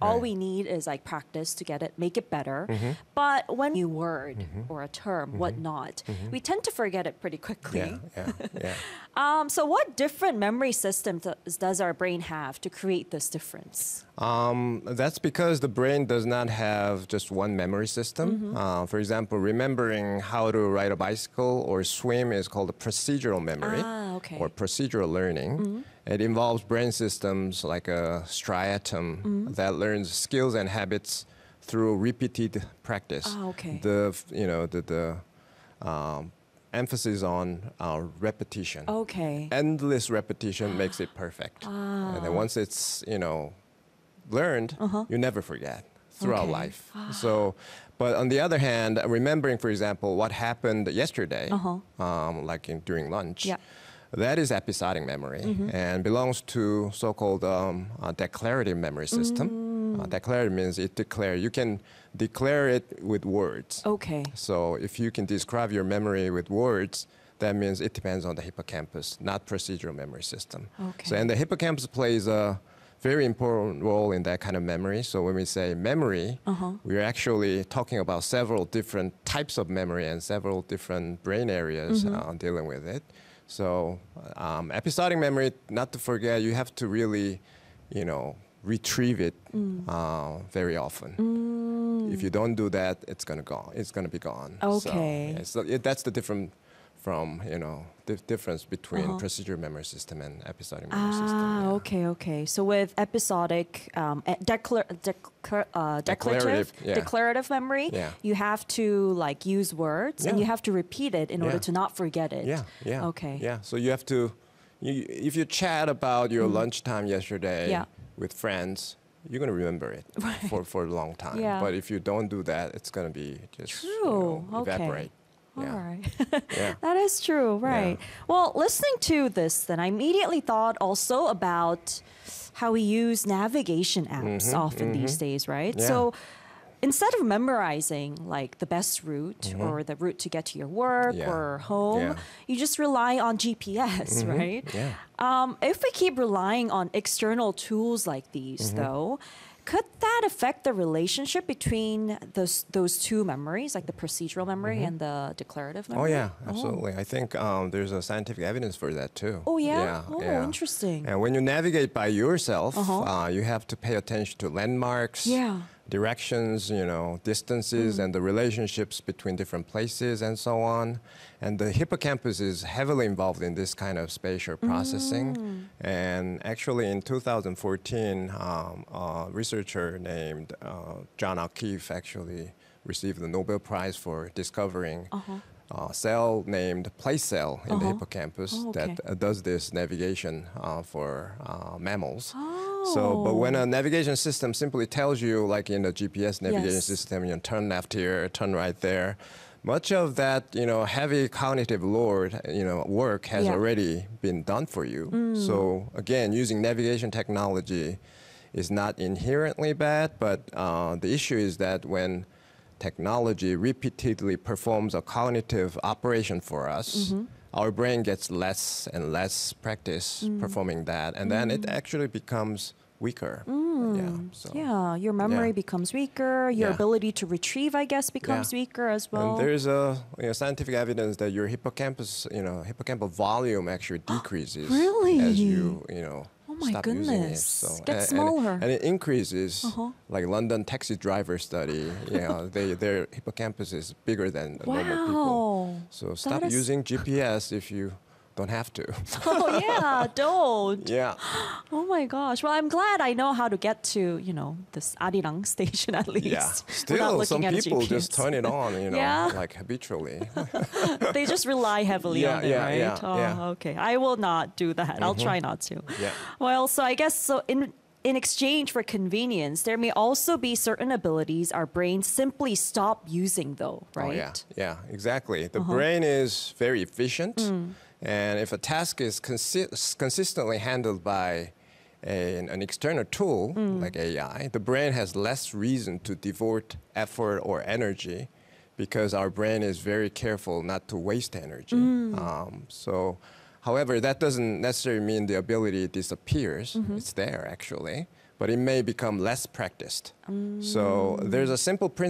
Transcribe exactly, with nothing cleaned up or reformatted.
all right. we need is like practice to get it, make it better. Mm-hmm. But when you word Mm-hmm. or a term, Mm-hmm. whatnot, Mm-hmm. we tend to forget it pretty quickly. Yeah, yeah, yeah. Um, so what different memory systems does, does our brain have to create this difference? Um, that's because the brain does not have just one memory system. Mm-hmm. Uh, for example, remembering how to ride a bicycle or swim is called a procedural memory Ah, okay. or procedural learning. Mm-hmm. It involves brain systems like a striatum Mm-hmm. that learns skills and habits through repeated practice. Ah, okay. The f- you know the the um, emphasis on uh, repetition. Okay. Endless repetition makes it perfect. Ah. And then once it's, you know, learned, Uh-huh. you never forget throughout Okay. life. So, but on the other hand, remembering, for example, what happened yesterday, Uh-huh. um, like in, during lunch, Yeah. that is episodic memory and belongs to so-called um, uh, declarative memory system. Uh, declarative means it declare. You can declare it with words. Okay. So if you can describe your memory with words, that means it depends on the hippocampus, not procedural memory system. Okay. So and the hippocampus plays a very important role in that kind of memory. So when we say memory, Uh-huh. we're actually talking about several different types of memory and several different brain areas uh, dealing with it. So um, episodic memory, not to forget, you have to really, you know, retrieve it uh, very often. If you don't do that, it's gonna go. It's gonna be gone. Okay. So, yeah, so it, that's the different from you know the difference between Uh-huh. procedural memory system and episodic memory system. Ah, yeah. okay, okay. So with episodic, um, eh, declar- declar- uh, declarative, Declarative, yeah. declarative memory, Yeah. you have to like use words and Yeah. you have to repeat it in order Yeah. to not forget it. Yeah, yeah. Okay. Yeah, so you have to, you, if you chat about your lunchtime yesterday Yeah. with friends, you're going to remember it Right. for, for a long time. Yeah. But if you don't do that, it's going to be just you True. know, Okay. evaporate. All Yeah. right. Yeah. That is true, right. Well, listening to this, then I immediately thought also about how we use navigation apps often these days, right? Yeah. So instead of memorizing like the best route or the route to get to your work Yeah. or home, Yeah. you just rely on G P S, right? Yeah. Um, if we keep relying on external tools like these, though, could that affect the relationship between those those two memories, like the procedural memory and the declarative Oh, memory? yeah, absolutely. I think um, there's a scientific evidence for that too. Oh, yeah? Yeah, Oh, yeah. interesting. And when you navigate by yourself, Uh-huh. uh, you have to pay attention to landmarks, Yeah. directions, you know, distances, and the relationships between different places and so on. And the hippocampus is heavily involved in this kind of spatial processing. And actually, in two thousand fourteen, um, a researcher named uh, John O'Keefe actually received the Nobel Prize for discovering a cell named place cell in the Uh-huh. hippocampus Oh, that okay. uh, does this navigation uh, for uh, mammals. So, but when a navigation system simply tells you, like in the G P S navigation Yes. system, you know, turn left here, turn right there, much of that, you know, heavy cognitive load, you know, work has Yeah. already been done for you. So again, using navigation technology is not inherently bad, but uh, the issue is that when technology repeatedly performs a cognitive operation for us, our brain gets less and less practice performing that, and then it actually becomes weaker. Yeah, so. Yeah, your memory Yeah. becomes weaker. Your Yeah. ability to retrieve, I guess, becomes Yeah. weaker as well. And there's a you know, scientific evidence that your hippocampus, you know, hippocampal volume actually decreases Really? as you, you know, Oh my stop using it. goodness. So, Gets and- and it- smaller. And it increases, Uh-huh. like London taxi driver study. You know, they, their hippocampus is bigger than normal people. Wow. So stop is- using G P S if you don't have to. Oh yeah, don't. Yeah. Oh my gosh. Well, I'm glad I know how to get to, you know, this Arirang station at least. Yeah. without Still, looking some at a people G P S. just turn it on, you know, Yeah. like habitually. They just rely heavily Yeah, on it, yeah, right? yeah, oh, yeah. okay. I will not do that. I'll try not to. Yeah. Well, so I guess so in in exchange for convenience, there may also be certain abilities our brains simply stop using though, right? Oh, yeah, yeah, exactly. The Uh-huh. brain is very efficient, Mm. and if a task is consi- consistently handled by a, an external tool Mm. like A I, the brain has less reason to devote effort or energy because our brain is very careful not to waste energy. Mm. Um, so, however, that doesn't necessarily mean the ability disappears. Mm-hmm. It's there actually. but it may become less practiced. So there's a simple principle